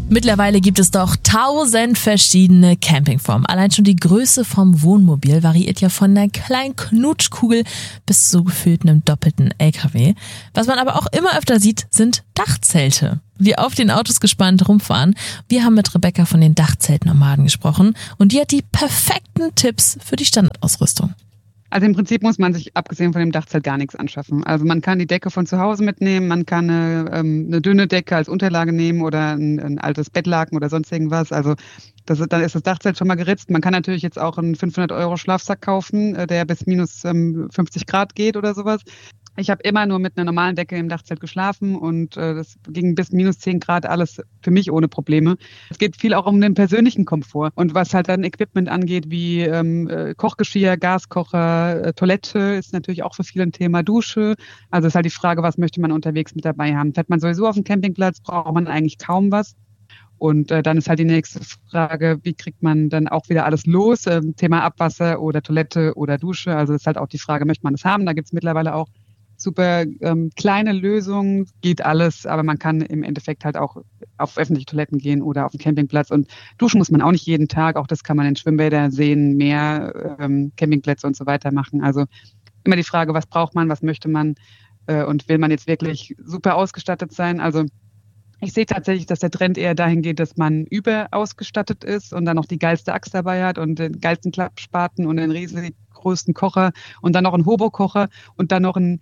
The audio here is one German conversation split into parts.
Mittlerweile gibt es doch 1000 verschiedene Campingformen. Allein schon die Größe vom Wohnmobil variiert ja von einer kleinen Knutschkugel bis zu gefühlt einem doppelten LKW. Was man aber auch immer öfter sieht, sind Dachzelte, die auf den Autos gespannt rumfahren. Wir haben mit Rebecca von den Dachzeltnomaden gesprochen und die hat die perfekten Tipps für die Standardausrüstung. Also im Prinzip muss man sich abgesehen von dem Dachzelt gar nichts anschaffen. Also man kann die Decke von zu Hause mitnehmen, man kann eine dünne Decke als Unterlage nehmen oder ein altes Bettlaken oder sonst irgendwas. Also dann ist das Dachzelt schon mal geritzt. Man kann natürlich jetzt auch einen 500 € Schlafsack kaufen, der bis minus 50 Grad geht oder sowas. Ich habe immer nur mit einer normalen Decke im Dachzelt geschlafen und das ging bis minus 10 Grad alles für mich ohne Probleme. Es geht viel auch um den persönlichen Komfort. Und was halt dann Equipment angeht, wie Kochgeschirr, Gaskocher, Toilette, ist natürlich auch für viele ein Thema. Dusche. Also ist halt die Frage, was möchte man unterwegs mit dabei haben. Fährt man sowieso auf dem Campingplatz, braucht man eigentlich kaum was. Und dann ist halt die nächste Frage, wie kriegt man dann auch wieder alles los? Thema Abwasser oder Toilette oder Dusche. Also ist halt auch die Frage, möchte man das haben? Da gibt es mittlerweile auch super kleine Lösungen, geht alles, aber man kann im Endeffekt halt auch auf öffentliche Toiletten gehen oder auf den Campingplatz. Und duschen muss man auch nicht jeden Tag, auch das kann man in Schwimmbädern, Seen, Meer, Campingplätze und so weiter machen. Also immer die Frage, was braucht man, was möchte man und will man jetzt wirklich super ausgestattet sein? Also ich sehe tatsächlich, dass der Trend eher dahin geht, dass man überausgestattet ist und dann noch die geilste Axt dabei hat und den geilsten Klappspaten und den riesig größten Kocher und dann noch einen Hobo-Kocher und dann noch einen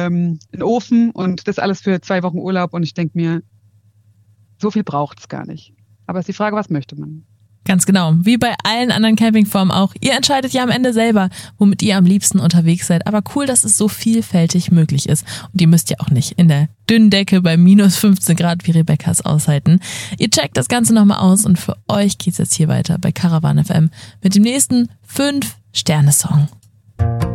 Ofen und das alles für 2 Wochen Urlaub. Und ich denke mir, so viel braucht es gar nicht. Aber es ist die Frage, was möchte man? Ganz genau, wie bei allen anderen Campingformen auch. Ihr entscheidet ja am Ende selber, womit ihr am liebsten unterwegs seid. Aber cool, dass es so vielfältig möglich ist. Und ihr müsst ja auch nicht in der dünnen Decke bei minus 15 Grad wie Rebecca es aushalten. Ihr checkt das Ganze nochmal aus und für euch geht's jetzt hier weiter bei Caravan FM mit dem nächsten 5-Sterne-Song.